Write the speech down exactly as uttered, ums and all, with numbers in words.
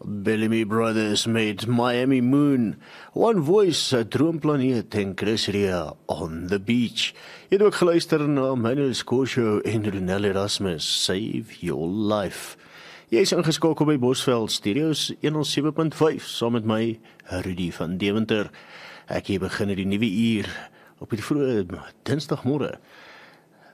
Bellamy Brothers met Miami Moon, One Voice, 'n Droomplaneet en Chris Rea on the Beach. Jy het ook geluister na Manuel Scorsese en Ronel Erasmus, Save Your Life. Jy is ingeskakel by Bosveld Studios honderd sewe punt vyf, saam met my, Rudy van Deventer. Ek hier begin die nuwe uur op die vroeë Dinsdagmôre.